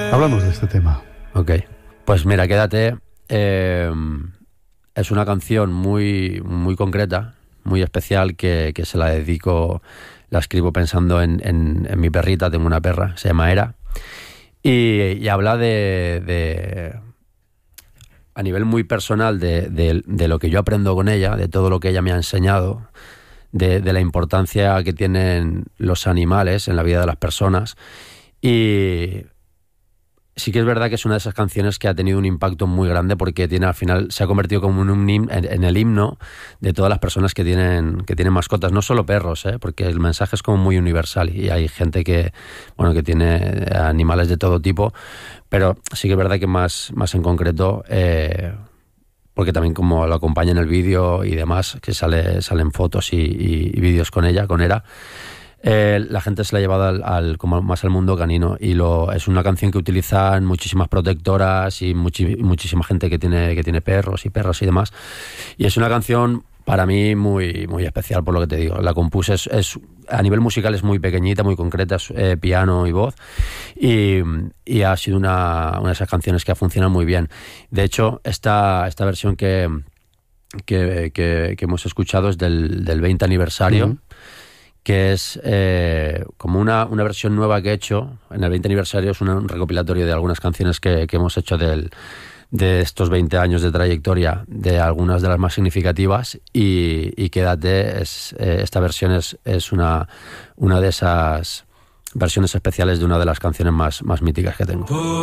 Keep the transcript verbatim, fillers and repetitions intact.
Hablamos de este tema. Ok, pues mira, Quédate eh, es una canción muy, muy concreta, muy especial, que, que se la dedico, la escribo pensando en, en, en mi perrita. Tengo una perra, se llama Era, y, y habla de, de, a nivel muy personal, de, de, de lo que yo aprendo con ella, de todo lo que ella me ha enseñado, de, de la importancia que tienen los animales en la vida de las personas. Y sí que es verdad que es una de esas canciones que ha tenido un impacto muy grande, porque tiene, al final se ha convertido como en, un him- en, en el himno de todas las personas que tienen, que tienen mascotas, no solo perros, ¿eh? Porque el mensaje es como muy universal, y hay gente que, bueno, que tiene animales de todo tipo, pero sí que es verdad que más, más en concreto, eh, porque también como lo acompaña en el vídeo y demás, que sale, salen fotos y, y, y vídeos con ella, con Era. Eh, la gente se la ha llevado al, al, como más al mundo canino, y lo, es una canción que utilizan muchísimas protectoras y muchi, muchísima gente que tiene, que tiene perros y perras y demás, y es una canción para mí muy, muy especial, por lo que te digo. La compuse, es, es, a nivel musical es muy pequeñita, muy concreta, es eh, piano y voz, y, y ha sido una, una de esas canciones que ha funcionado muy bien. De hecho, esta, esta versión que, que, que, que hemos escuchado es del, del veinte aniversario, uh-huh. que es eh, como una, una versión nueva que he hecho. En el veinte aniversario es un recopilatorio de algunas canciones que, que hemos hecho del, de estos veinte años de trayectoria, de algunas de las más significativas, y, y Quédate, es, eh, esta versión es, es una, una de esas versiones especiales de una de las canciones más, más míticas que tengo.